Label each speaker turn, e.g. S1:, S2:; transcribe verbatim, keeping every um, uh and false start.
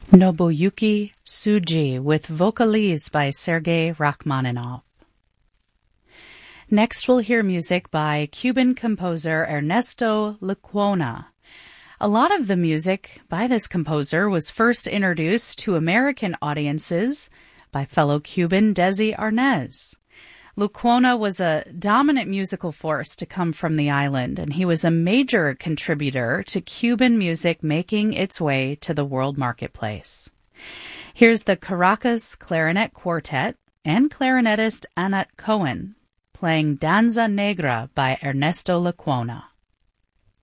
S1: Nobuyuki Tsuji with Vocalise by Sergei Rachmaninoff. Next we'll hear music by Cuban composer Ernesto Lecuona. A lot of the music by this composer was first introduced to American audiences by fellow Cuban Desi Arnaz. Lecuona was a dominant musical force to come from the island, and he was a major contributor to Cuban music making its way to the world marketplace. Here's the Caracas Clarinet Quartet and clarinetist Anat Cohen playing Danza Negra by Ernesto Lecuona.